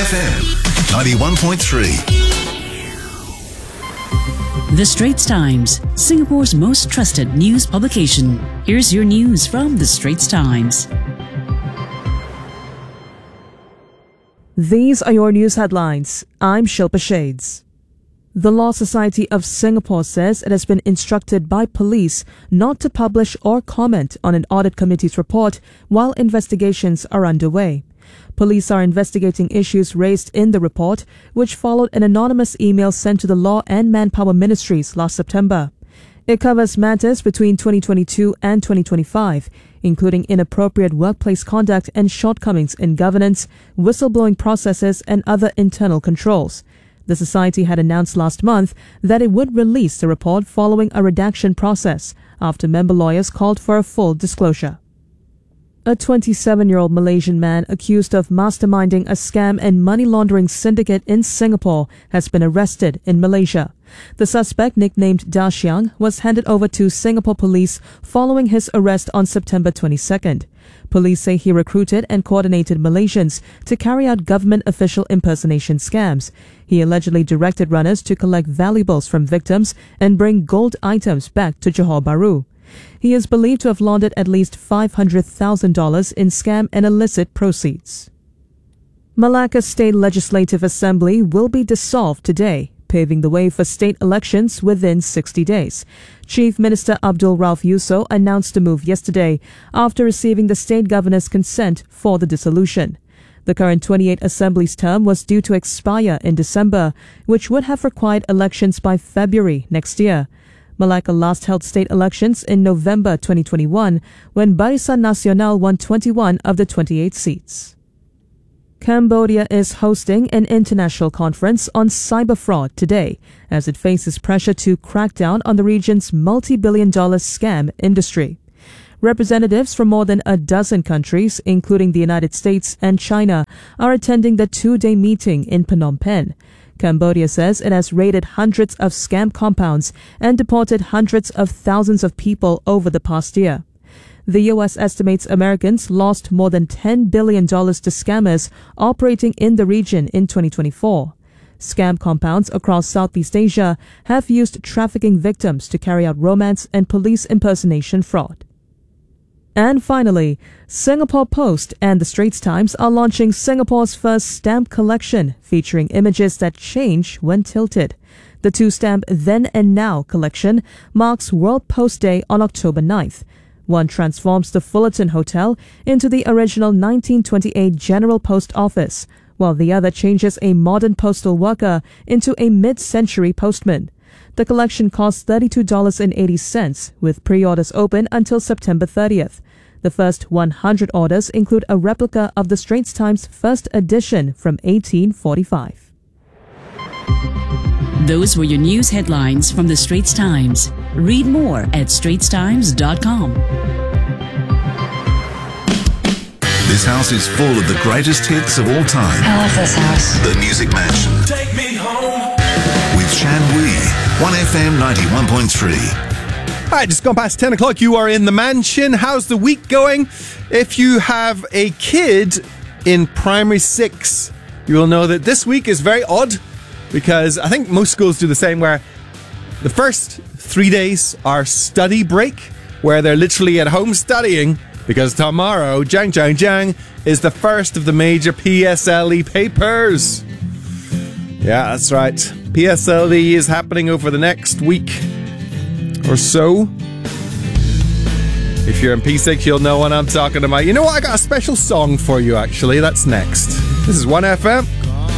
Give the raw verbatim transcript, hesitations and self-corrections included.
F M ninety-one point three. The Straits Times, Singapore's most trusted news publication. Here's your news from The Straits Times. These are your news headlines. I'm Shilpa Shades. The Law Society of Singapore says it has been instructed by police not to publish or comment on an audit committee's report while investigations are underway. Police are investigating issues raised in the report, which followed an anonymous email sent to the Law and Manpower Ministries last September. It covers matters between twenty twenty-two and twenty twenty-five, including inappropriate workplace conduct and shortcomings in governance, whistleblowing processes, and other internal controls. The Society had announced last month that it would release the report following a redaction process after member lawyers called for a full disclosure. A twenty-seven-year-old Malaysian man accused of masterminding a scam and money laundering syndicate in Singapore has been arrested in Malaysia. The suspect, nicknamed Da Xiang, was handed over to Singapore police following his arrest on September twenty-second. Police say he recruited and coordinated Malaysians to carry out government official impersonation scams. He allegedly directed runners to collect valuables from victims and bring gold items back to Johor Bahru. He is believed to have laundered at least five hundred thousand dollars in scam and illicit proceeds. Malacca State Legislative Assembly will be dissolved today, paving the way for state elections within sixty days. Chief Minister Abdul Rauf Yusof announced the move yesterday after receiving the state governor's consent for the dissolution. The current twenty-eight Assembly's term was due to expire in December, which would have required elections by February next year. Malacca last held state elections in November twenty twenty-one, when Barisan Nasional won twenty-one of the twenty-eight seats. Cambodia is hosting an international conference on cyber fraud today, as it faces pressure to crack down on the region's multi-billion dollar scam industry. Representatives from more than a dozen countries, including the United States and China, are attending the two-day meeting in Phnom Penh. Cambodia says it has raided hundreds of scam compounds and deported hundreds of thousands of people over the past year. The U S estimates Americans lost more than ten billion dollars to scammers operating in the region in twenty twenty-four. Scam compounds across Southeast Asia have used trafficking victims to carry out romance and police impersonation fraud. And finally, Singapore Post and the Straits Times are launching Singapore's first stamp collection featuring images that change when tilted. The two-stamp Then and Now collection marks World Post Day on October ninth. One transforms the Fullerton Hotel into the original nineteen twenty-eight General Post Office, while the other changes a modern postal worker into a mid-century postman. The collection costs thirty-two dollars and eighty cents, with pre-orders open until September thirtieth. The first one hundred orders include a replica of the Straits Times first edition from eighteen forty-five. Those were your news headlines from The Straits Times. Read more at straits times dot com. This house is full of the greatest hits of all time. I love this house. The Music Mansion. Take me home. With Shan Wee. one F M ninety-one point three. All right, just gone past ten o'clock. You are in the mansion. How's the week going? If you have a kid in primary six, you will know that this week is very odd because I think most schools do the same, where the first three days are study break, where they're literally at home studying, because tomorrow, jang, jang, jang, is the first of the major P S L E papers. Yeah, that's right. P S L E is happening over the next week or so. If you're in P six, you'll know what I'm talking about. You know what? I got a special song for you, actually. That's next. This is one F M.